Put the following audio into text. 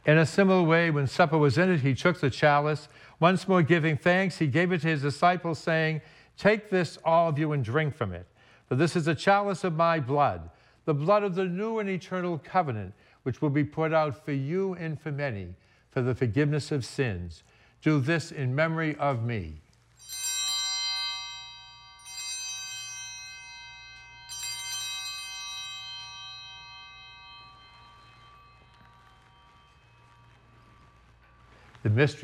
In a similar way, when supper was ended, he took the chalice. Once more giving thanks, he gave it to his disciples, saying, "Take this, all of you, and drink from it. For this is a chalice of my blood, the blood of the new and eternal covenant, which will be poured out for you and for many for the forgiveness of sins. Do this in memory of me." The mystery